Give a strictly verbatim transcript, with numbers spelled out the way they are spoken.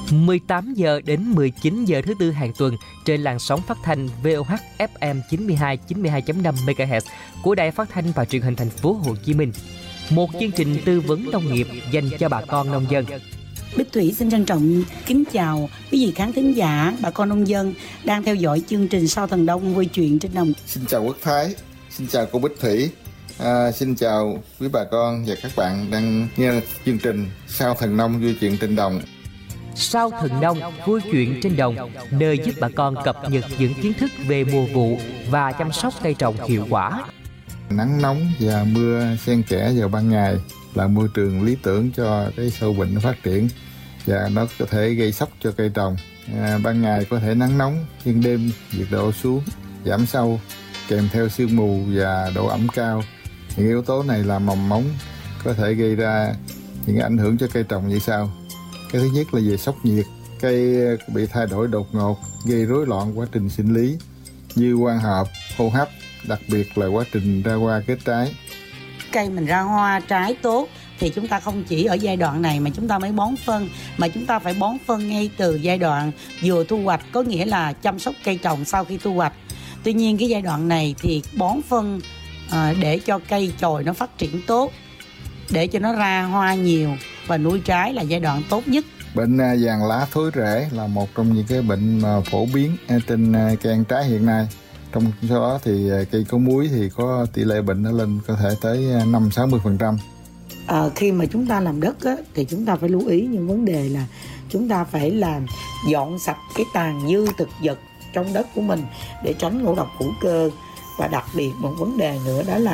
mười tám giờ đến mười chín giờ thứ tư hàng tuần trên làn sóng phát thanh vê o hát ép em chín mươi hai chín mươi hai chấm năm mê ga héc của Đài Phát thanh và Truyền hình Thành phố Hồ Chí Minh. Một chương trình tư vấn nông nghiệp dành cho bà con nông dân. Bích Thủy xin trân trọng kính chào quý vị khán thính giả, bà con nông dân đang theo dõi chương trình Sao Thần Đông vui chuyện trên đồng. Xin chào Quốc Thái, xin chào cô Bích Thủy, à, xin chào quý bà con và các bạn đang nghe chương trình Sao Thần Nông vui chuyện trên đồng. Sao Thần Nông vui chuyện trên đồng, nơi giúp bà con cập nhật những kiến thức về mùa vụ và chăm sóc cây trồng hiệu quả. Nắng nóng và mưa xen kẽ vào ban ngày là môi trường lý tưởng cho cái sâu bệnh nó phát triển và nó có thể gây sốc cho cây trồng. À, ban ngày có thể nắng nóng, nhưng đêm nhiệt độ xuống, giảm sâu, kèm theo sương mù và độ ẩm cao. Những yếu tố này làm mầm móng có thể gây ra những ảnh hưởng cho cây trồng như sau. Cái thứ nhất là về sốc nhiệt, cây bị thay đổi đột ngột, gây rối loạn quá trình sinh lý như quang hợp, hô hấp, đặc biệt là quá trình ra hoa kết trái. Cây mình ra hoa trái tốt thì chúng ta không chỉ ở giai đoạn này mà chúng ta mới bón phân, mà chúng ta phải bón phân ngay từ giai đoạn vừa thu hoạch, có nghĩa là chăm sóc cây trồng sau khi thu hoạch. Tuy nhiên cái giai đoạn này thì bón phân à, để cho cây chồi nó phát triển tốt, để cho nó ra hoa nhiều và nuôi trái là giai đoạn tốt nhất. Bệnh vàng lá thối rễ là một trong những cái bệnh mà phổ biến trên cây ăn trái hiện nay. Trong số đó thì cây có múi thì có tỷ lệ bệnh nó lên có thể tới năm đến sáu mươi phần trăm. À, khi mà chúng ta làm đất á, thì chúng ta phải lưu ý những vấn đề là chúng ta phải làm dọn sạch cái tàn dư thực vật trong đất của mình để tránh ngộ độc hữu cơ. Và đặc biệt một vấn đề nữa đó là